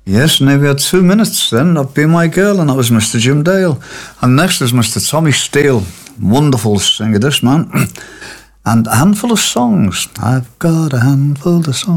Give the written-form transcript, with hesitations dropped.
Yes, and we had 2 minutes then of Be My Girl, and that was Mr. Jim Dale. And next is Mr. Tommy Steele. Wonderful singer, this man. And a handful of songs. I've got a handful of songs.